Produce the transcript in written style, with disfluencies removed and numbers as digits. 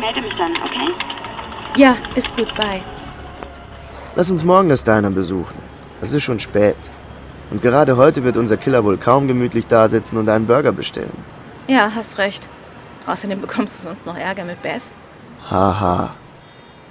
melde mich dann, okay? Ja, ist gut, bye. Lass uns morgen das Diner besuchen. Es ist schon spät. Und gerade heute wird unser Killer wohl kaum gemütlich dasitzen und einen Burger bestellen. Ja, hast recht. Außerdem bekommst du sonst noch Ärger mit Beth. Haha.